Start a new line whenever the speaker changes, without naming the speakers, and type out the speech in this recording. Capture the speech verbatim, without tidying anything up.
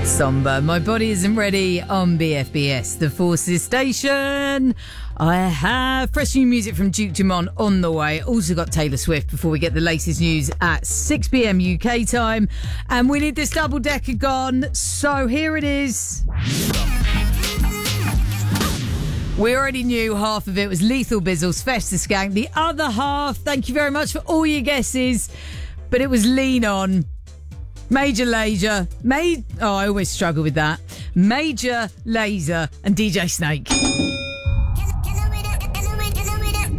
Somber, My Body Isn't Ready on B F B S, the Forces Station. I have fresh new music from Duke Dumont on the way. Also got Taylor Swift before we get the latest news at six p.m. U K time. And we need this double decker gone. So here it is. We already knew half of it was Lethal Bizzle's Festa Skank. The other half, thank you very much for all your guesses, but it was Lean On. Major Lazer, Made, oh, I always struggle with that. Major Lazer and D J Snake.